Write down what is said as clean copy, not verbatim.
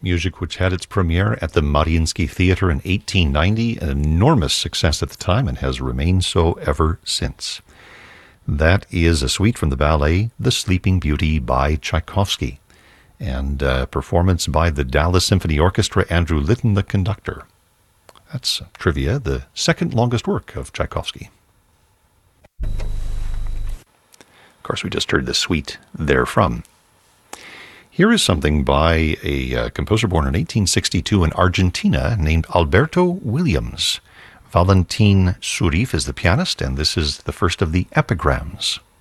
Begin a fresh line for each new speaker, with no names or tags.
music which had its premiere at the Mariinsky Theater in 1890, an enormous success at the time and has remained so ever since. That is a suite from the ballet The Sleeping Beauty by Tchaikovsky, and performance by the Dallas Symphony Orchestra, Andrew Litton, the conductor. That's trivia, the second longest work of Tchaikovsky. Of course, we just heard the suite therefrom. Here is something by a composer born in 1862 in Argentina named Alberto Williams. Valentin Surif is the pianist, and this is the first of the epigrams.